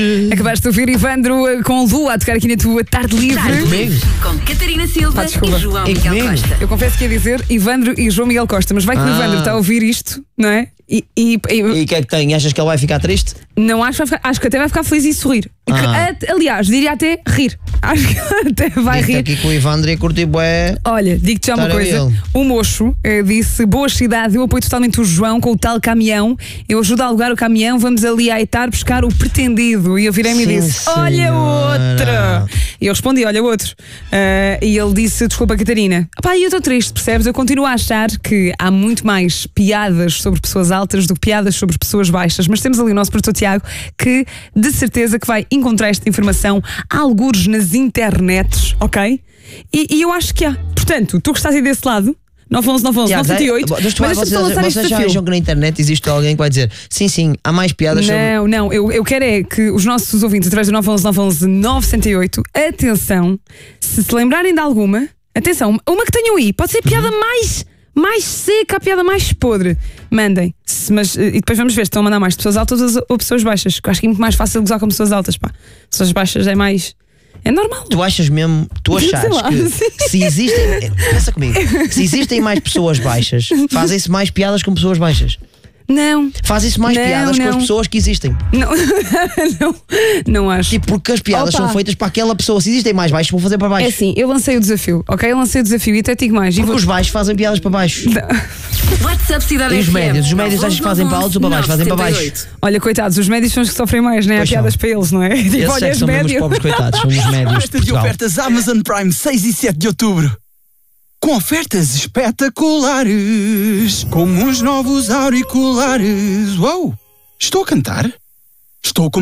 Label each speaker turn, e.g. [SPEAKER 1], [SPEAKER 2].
[SPEAKER 1] Acabaste de ouvir Ivandro com Lua a tocar aqui na tua tarde livre.
[SPEAKER 2] Com Catarina Silva e João Miguel Costa.
[SPEAKER 1] Eu confesso que ia dizer Ivandro e João Miguel Costa, mas vai que o Ivandro está a ouvir isto, não é?
[SPEAKER 3] E o que é que tem? Achas que ele vai ficar triste?
[SPEAKER 1] Não acho que até vai ficar feliz e sorrir. Aliás, diria até rir. Acho que até vai rir.
[SPEAKER 3] Aqui com o Ivandro e curtir bué.
[SPEAKER 1] Olha, digo-te já uma coisa. O mocho disse: boa cidade, eu apoio totalmente o João com o tal caminhão. Eu ajudo a alugar o caminhão, vamos ali a Aitar buscar o pretendido. E eu virei-me e disse: olha outra. E eu respondi: olha outro. E ele disse: desculpa, Catarina. Pá, e eu estou triste, percebes? Eu continuo a achar que há muito mais piadas sobre pessoas altas do que piadas sobre pessoas baixas. Mas temos ali o nosso produtor Tiago, que de certeza que vai encontrar esta informação algures nas internets, ok? E eu acho que há. Portanto, tu que estás aí desse lado, 911 978.
[SPEAKER 3] Vocês já acham que na internet existe alguém que vai dizer sim, há mais piadas sobre...
[SPEAKER 1] Não, eu quero é que os nossos ouvintes, através do 911 968, atenção, se lembrarem de alguma, atenção, uma que tenham aí, pode ser piada mais seca, a piada mais podre. Mandem. E depois vamos ver se estão a mandar mais pessoas altas ou pessoas baixas. Eu acho que é muito mais fácil gozar com pessoas altas, pá. Pessoas baixas é mais... É normal.
[SPEAKER 3] Tu achas mesmo, tu achares que se existem... Pensa comigo. Se existem mais pessoas baixas, fazem-se mais piadas com pessoas baixas.
[SPEAKER 1] Não.
[SPEAKER 3] Fazem-se mais piadas com as pessoas que existem.
[SPEAKER 1] Não acho.
[SPEAKER 3] Tipo, porque as piadas são feitas para aquela pessoa. Se existem mais baixos, vão fazer para baixo.
[SPEAKER 1] É assim, eu lancei o desafio, ok? Eu lancei o desafio e até digo mais.
[SPEAKER 3] Porque os baixos fazem piadas para baixo.
[SPEAKER 2] WhatsApp Cidade
[SPEAKER 3] E os médios? Os médios achas que fazem para altos ou para baixos? Fazem para baixo.
[SPEAKER 1] Olha, coitados, os médios são os que sofrem mais, não é? Há piadas para eles, não é?
[SPEAKER 3] Esses olha, são mesmo os pobres coitados, são os médios.
[SPEAKER 4] Festa de ofertas Amazon Prime 6 e 7 de outubro. Com ofertas espetaculares, como uns novos auriculares. Uou! Estou a cantar? Estou com